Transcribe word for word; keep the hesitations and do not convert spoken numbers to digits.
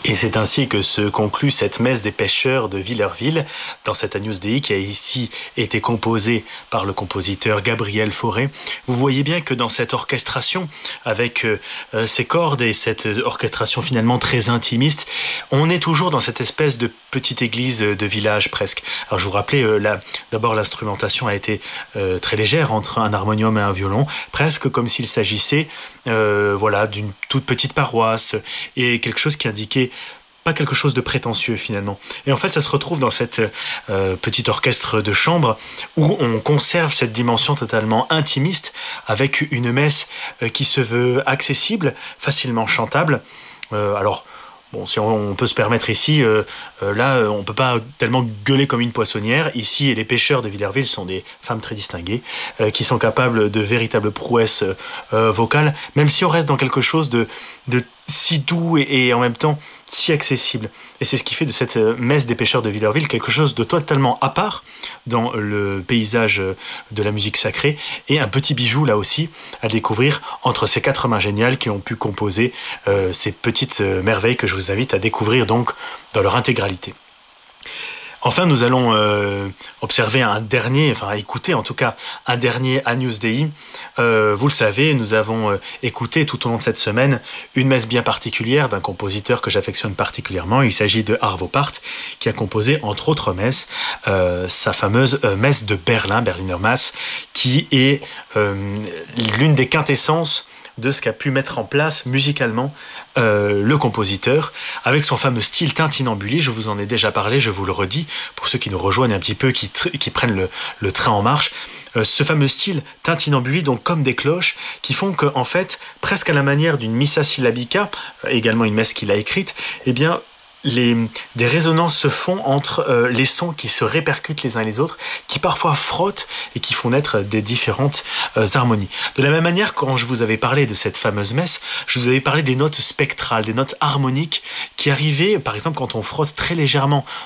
Et c'est ainsi que se conclut cette messe des pêcheurs de Villerville, dans cet Agnus Dei qui a ici été composée par le compositeur Gabriel Fauré. Vous voyez bien que dans cette orchestration, avec euh, ces cordes et cette orchestration finalement très intimiste, on est toujours dans cette espèce de petite église de village presque. Alors je vous rappelais, euh, là, d'abord l'instrumentation a été euh, très légère entre un harmonium et un violon, presque comme s'il s'agissait euh, voilà, d'une toute petite paroisse et quelque chose qui indiquait pas quelque chose de prétentieux finalement. Et en fait, ça se retrouve dans cette euh, petit orchestre de chambre où on conserve cette dimension totalement intimiste avec une messe euh, qui se veut accessible, facilement chantable. Euh, alors, bon, si on, on peut se permettre ici, euh, euh, là, on peut pas tellement gueuler comme une poissonnière. Ici, les pêcheurs de Villerville sont des femmes très distinguées euh, qui sont capables de véritables prouesses euh, vocales, même si on reste dans quelque chose de, de si doux et, et en même temps si accessible. Et c'est ce qui fait de cette messe des pêcheurs de Villerville quelque chose de totalement à part dans le paysage de la musique sacrée et un petit bijou là aussi à découvrir entre ces quatre mains géniales qui ont pu composer euh, ces petites merveilles que je vous invite à découvrir donc dans leur intégralité. Enfin, nous allons euh, observer un dernier, enfin écouter en tout cas un dernier Agnus Dei. Euh, vous le savez, nous avons euh, écouté tout au long de cette semaine une messe bien particulière d'un compositeur que j'affectionne particulièrement. Il s'agit de Arvo Pärt, qui a composé entre autres messes euh, sa fameuse euh, messe de Berlin, Berliner Mass, qui est euh, l'une des quintessences de ce qu'a pu mettre en place musicalement euh, le compositeur, avec son fameux style tintinambuli. Je vous en ai déjà parlé, je vous le redis, pour ceux qui nous rejoignent un petit peu, qui, tr- qui prennent le, le train en marche. Euh, ce fameux style tintinambuli, donc comme des cloches, qui font que, en fait, presque à la manière d'une missa syllabica, également une messe qu'il a écrite, eh bien, Les, des résonances se font entre euh, les sons qui se répercutent les uns et les autres, qui parfois frottent et qui font naître des différentes euh, harmonies. De la même manière, quand je vous avais parlé de cette fameuse messe, je vous avais parlé des notes spectrales, des notes harmoniques qui arrivaient, par exemple, quand on frotte très légèrement